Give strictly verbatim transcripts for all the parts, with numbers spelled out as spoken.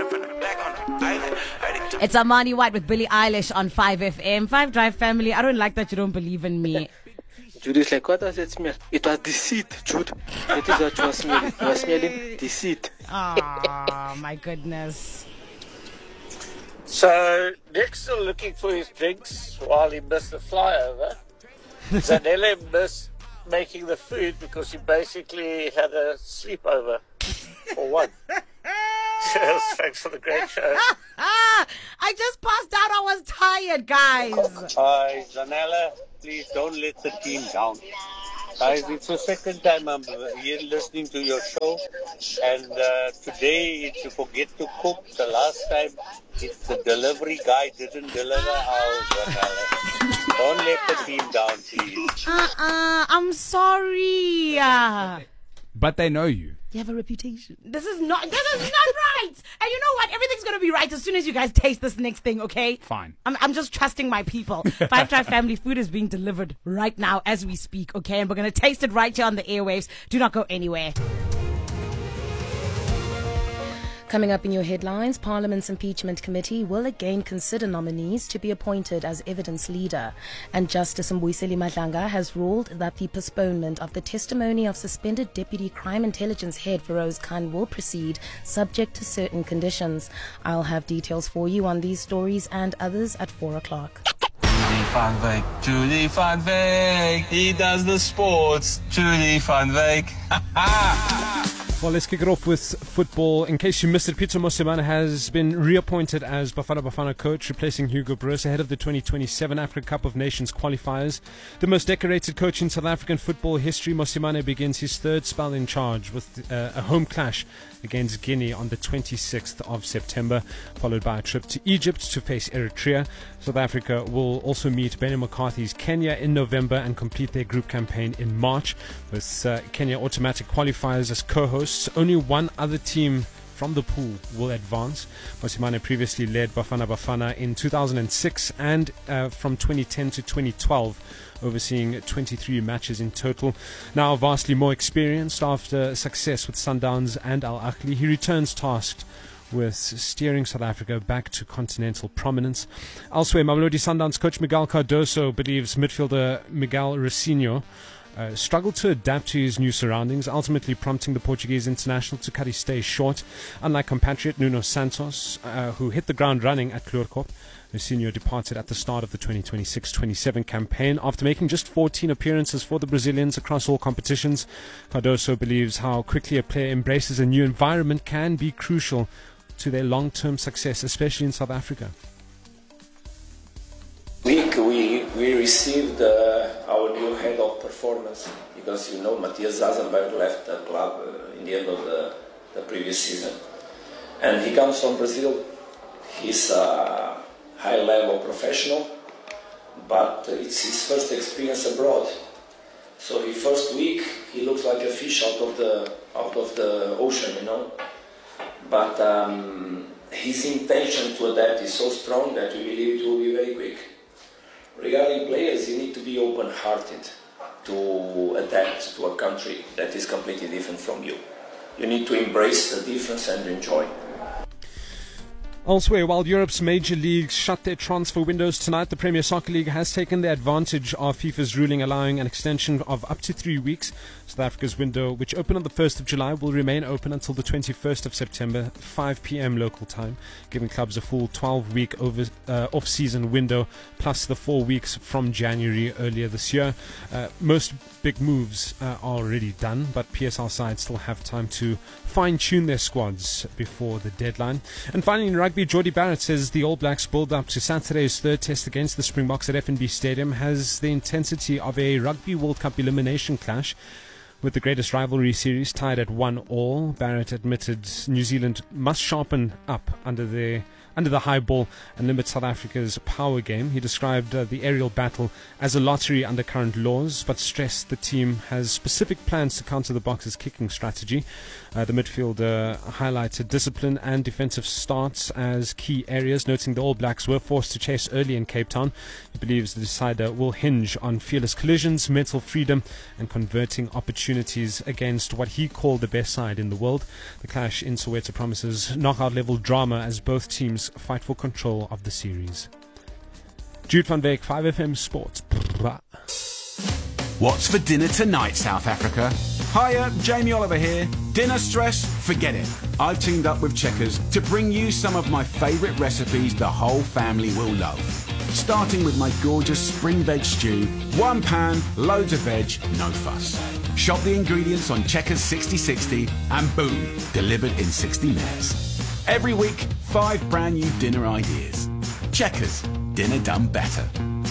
It's Amani White with Billie Eilish on five F M. five Drive family, I don't like that you don't believe in me. Jude is like, what does it smell? It was deceit, Jude. It is what you were smelling. You were smelling deceit. Oh, my goodness. So, Nick's still looking for his drinks while he missed the flyover. Zanele missed making the food because he basically had a sleepover for one. Cheers, thanks for the great show. I just passed out. I was tired, guys. Hi, Zanella. Please don't let the team down. Guys, it's the second time I'm here listening to your show. And uh, today, you forget to cook. The last time, it's the delivery guy didn't deliver ours, Zanella. Don't let the team down, please. Uh-uh. I'm sorry. Uh, But they know you. You have a reputation. This is not, this is not right. And you know what? Everything's going to be right as soon as you guys taste this next thing, okay? Fine. I'm, I'm just trusting my people. Five Drive family food is being delivered right now as we speak, okay? And we're going to taste it right here on the airwaves. Do not go anywhere. Coming up in your headlines, Parliament's Impeachment Committee will again consider nominees to be appointed as evidence leader. And Justice Mbuyiseli Madlanga has ruled that the postponement of the testimony of suspended Deputy Crime Intelligence Head Feroz Khan will proceed, subject to certain conditions. I'll have details for you on these stories and others at four o'clock. Julie van Wyk, Julie van Wyk, he does the sports, Julie van Wyk. Well, let's kick it off with football. In case you missed it, Peter Mosimane has been reappointed as Bafana Bafana coach, replacing Hugo Broos ahead of the twenty twenty-seven Africa Cup of Nations qualifiers. The most decorated coach in South African football history, Mosimane begins his third spell in charge with uh, a home clash against Guinea on the twenty-sixth of September, followed by a trip to Egypt to face Eritrea. South Africa will also meet Benny McCarthy's Kenya in November and complete their group campaign in March, with uh, Kenya automatic qualifiers as co-hosts. Only one other team from the pool will advance. Mosimane previously led Bafana Bafana in two thousand six and uh, from twenty ten to twenty twelve, overseeing twenty-three matches in total. Now vastly more experienced after success with Sundowns and Al Ahly, he returns tasked with steering South Africa back to continental prominence. Elsewhere, Mamelodi Sundowns coach Miguel Cardoso believes midfielder Miguel Rocinho Uh, struggled to adapt to his new surroundings, ultimately prompting the Portuguese international to cut his stay short. Unlike compatriot Nuno Santos, uh, who hit the ground running at Kloorkop, Rocinho departed at the start of the twenty twenty-six twenty-seven campaign after making just fourteen appearances for the Brazilians across all competitions. Cardoso believes how quickly a player embraces a new environment can be crucial to their long-term success, especially in South Africa. Week we we received uh, our new head of performance because you know Matthias Zazenberg left the club uh, in the end of the, the previous season, and he comes from Brazil. He's a high level professional, but it's his first experience abroad. So his first week he looks like a fish out of the out of the ocean, you know. But um, his intention to adapt is so strong that we believe it will be very quick. Regarding players, you need to be open-hearted to adapt to a country that is completely different from you. You need to embrace the difference and enjoy. Elsewhere, while Europe's major leagues shut their transfer windows tonight, the Premier Soccer League has taken the advantage of FIFA's ruling allowing an extension of up to three weeks. South Africa's window, which opened on the first of July, will remain open until the twenty-first of September, five p.m. local time, giving clubs a full twelve-week over uh, off-season window, plus the four weeks from January earlier this year. Uh, most big moves uh, are already done, but P S L sides still have time to fine-tune their squads before the deadline. And finally, in rugby, Jordy Barrett says the All Blacks' build-up to Saturday's third test against the Springboks at F N B Stadium has the intensity of a Rugby World Cup elimination clash. With the greatest rivalry series tied at one all, Barrett admitted New Zealand must sharpen up under their under the high ball and limit South Africa's power game. He described uh, the aerial battle as a lottery under current laws, but stressed the team has specific plans to counter the Boxers' kicking strategy. Uh, the midfielder highlighted discipline and defensive starts as key areas, noting the All Blacks were forced to chase early in Cape Town. He believes the decider will hinge on fearless collisions, mental freedom, and converting opportunities against what he called the best side in the world. The clash in Soweto promises knockout-level drama as both teams fight for control of the series. Jude van Beek, five F M Sports. What's for dinner tonight, South Africa? Hiya, Jamie Oliver here. Dinner stress? Forget it. I've teamed up with Checkers to bring you some of my favourite recipes the whole family will love. Starting with my gorgeous spring veg stew. One pan, loads of veg, no fuss. Shop the ingredients on Checkers sixty sixty and boom, delivered in sixty minutes. Every week, five brand new dinner ideas. Checkers, dinner done better.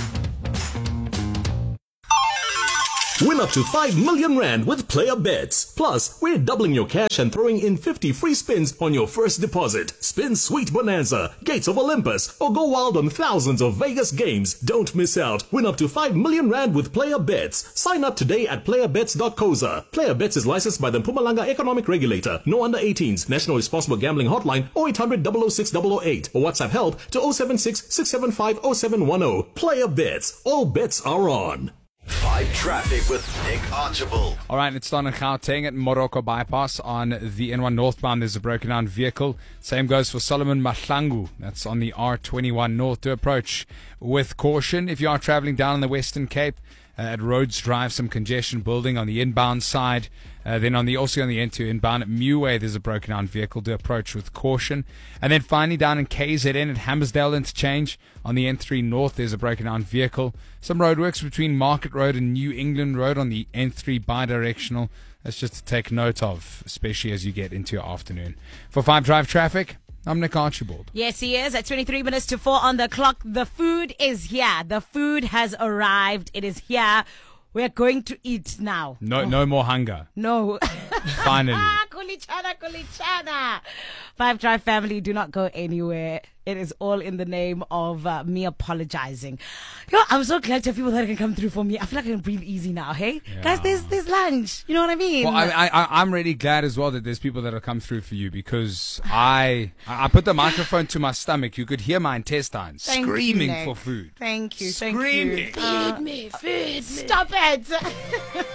Win up to five million rand with Player Bets. Plus, we're doubling your cash and throwing in fifty free spins on your first deposit. Spin Sweet Bonanza, Gates of Olympus, or go wild on thousands of Vegas games. Don't miss out. Win up to five million rand with Player Bets. Sign up today at player bets dot co za. Player Bets is licensed by the Mpumalanga Economic Regulator. No under eighteens. National Responsible Gambling Hotline oh eight hundred, double oh six, double oh eight or WhatsApp help to oh seven six, six seven five, oh seven one oh. Player Bets. All bets are on. Five Traffic with Nick Archibald. All right, it's down in Gauteng at Morocco Bypass on the N one northbound. There's a broken down vehicle. Same goes for Solomon Mahlangu. That's on the R twenty-one north. To approach with caution if you are traveling down in the Western Cape. Uh, at Rhodes Drive, some congestion building on the inbound side. Uh, then on the also on the N two inbound at Meway, there's a broken down vehicle. To approach with caution. And then finally down in K Z N at Hammersdale Interchange on the N three north, there's a broken down vehicle. Some roadworks between Market Road and New England Road on the N three bi-directional. That's just to take note of, especially as you get into your afternoon. For five Drive Traffic, I'm Nick Archibald. Yes, he is. At twenty-three minutes to four on the clock, the food is here. The food has arrived. It is here. We're going to eat now. No, oh. no more hunger. No. Finally. Kulichana, kulichana. Five Drive family, do not go anywhere. It is all in the name of uh, me apologizing. Yo, I'm so glad to have people that can come through for me. I feel like I can breathe easy now, hey? Yeah. Guys, there's, there's lunch. You know what I mean? Well, I, I, I'm really glad as well that there's people that will come through for you because I I put the microphone to my stomach. You could hear my intestines Thank screaming you, for food. Thank you. Screaming. Thank you. Uh, feed me, feed me. Stop it.